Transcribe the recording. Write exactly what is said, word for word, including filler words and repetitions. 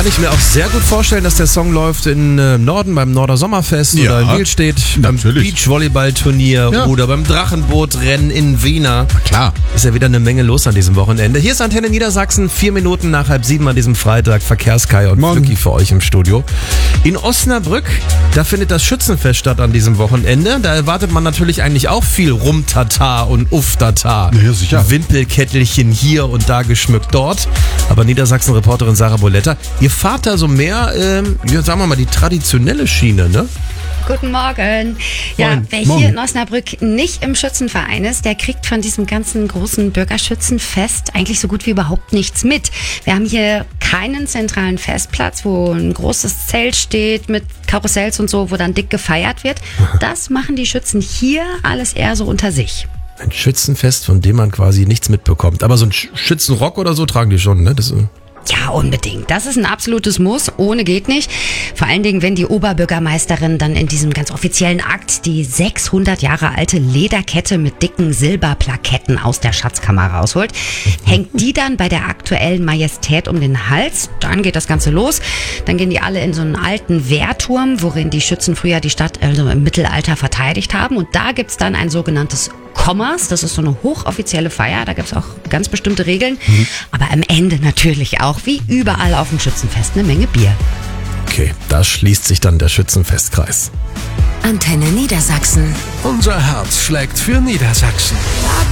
ich mir auch sehr gut vorstellen, dass der Song läuft in äh, Norden beim Norder Sommerfest Ja, oder in Wielstedt, beim natürlich. Beachvolleyballturnier Ja. oder beim Drachenbootrennen in Wiener. Klar. Ist ja wieder eine Menge los an diesem Wochenende. Hier ist Antenne Niedersachsen, vier Minuten nach halb sieben an diesem Freitag. Verkehrskai und Morgen. Flücki für euch im Studio. In Osnabrück, da findet das Schützenfest statt an diesem Wochenende. Da erwartet man natürlich eigentlich auch viel Rumtata und Uftata. Ja, sicher. Wimpelkettelchen hier und da geschmückt dort. Aber Niedersachsen-Reporterin Sarah Boletta, ihr fahrt da so mehr, ähm, ja, sagen wir mal, die traditionelle Schiene, ne? Guten Morgen. Ja, Moin. wer Morgen. hier in Osnabrück nicht im Schützenverein ist, der kriegt von diesem ganzen großen Bürgerschützenfest eigentlich so gut wie überhaupt nichts mit. Wir haben hier keinen zentralen Festplatz, wo ein großes Zelt steht mit Karussells und so, wo dann dick gefeiert wird. Das machen die Schützen hier alles eher so unter sich. Ein Schützenfest, von dem man quasi nichts mitbekommt. Aber so ein Sch- Schützenrock oder so tragen die schon, ne? Das, äh, Ja, unbedingt. Das ist ein absolutes Muss. Ohne geht nicht. Vor allen Dingen, wenn die Oberbürgermeisterin dann in diesem ganz offiziellen Akt die sechshundert Jahre alte Lederkette mit dicken Silberplaketten aus der Schatzkammer rausholt, hängt die dann bei der aktuellen Majestät um den Hals. Dann geht das Ganze los. Dann gehen die alle in so einen alten Wehrturm, worin die Schützen früher die Stadt also im Mittelalter verteidigt haben. Und da gibt's dann ein sogenanntes Kommers, das ist so eine hochoffizielle Feier, da gibt's auch ganz bestimmte Regeln, mhm. aber am Ende natürlich auch, wie überall auf dem Schützenfest, eine Menge Bier. okay, da schließt sich dann der Schützenfestkreis. Antenne Niedersachsen. Unser Herz schlägt für Niedersachsen.